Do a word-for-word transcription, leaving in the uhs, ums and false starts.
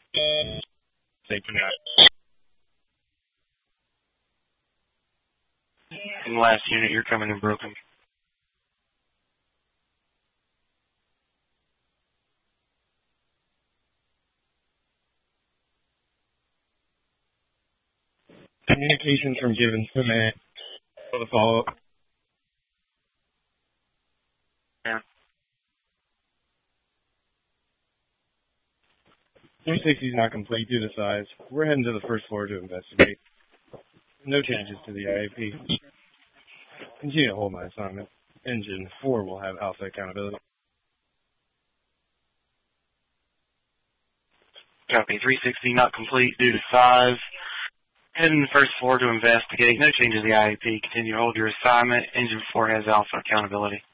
Thank you, Matt. In the last unit, you're coming in broken. Communications from Givens to Matt for the follow-up. Yeah. three sixty is not complete due to size. We're heading to the first floor to investigate. No changes to the I A P. Continue to hold my assignment. Engine four will have alpha accountability. Copy. three sixty not complete due to size. Heading to the first floor to investigate. No changes to the I A P. Continue to hold your assignment. Engine four has alpha accountability.